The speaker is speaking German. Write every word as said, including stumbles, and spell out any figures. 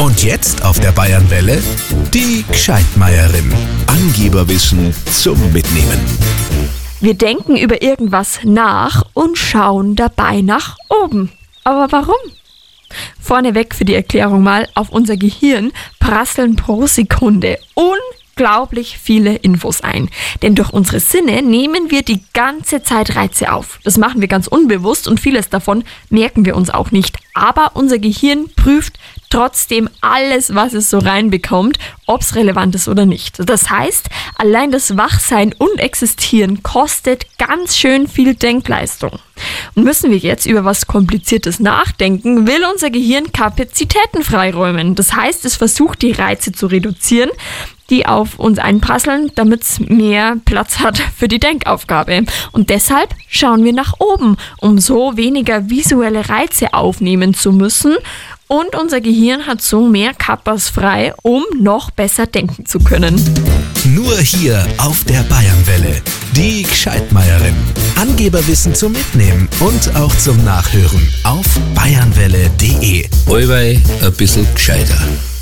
Und jetzt auf der Bayernwelle die Gscheitmeierin. Angeberwissen zum Mitnehmen. Wir denken über irgendwas nach und schauen dabei nach oben. Aber warum? Vorneweg für die Erklärung mal, auf unser Gehirn prasseln pro Sekunde unglaublich viele Infos ein. Denn durch unsere Sinne nehmen wir die ganze Zeit Reize auf. Das machen wir ganz unbewusst und vieles davon merken wir uns auch nicht. Aber unser Gehirn prüft trotzdem alles, was es so reinbekommt, ob es relevant ist oder nicht. Das heißt, allein das Wachsein und Existieren kostet ganz schön viel Denkleistung. Und müssen wir jetzt über was Kompliziertes nachdenken, will unser Gehirn Kapazitäten freiräumen. Das heißt, es versucht, die Reize zu reduzieren, die auf uns einprasseln, damit es mehr Platz hat für die Denkaufgabe. Und deshalb schauen wir nach oben, um so weniger visuelle Reize aufnehmen zu müssen. Und unser Gehirn hat so mehr Kappas frei, um noch besser denken zu können. Nur hier auf der Bayernwelle. Die Gscheitmeierin. Angeberwissen zum Mitnehmen und auch zum Nachhören auf bayernwelle punkt de. Allweil ein bisschen gescheiter.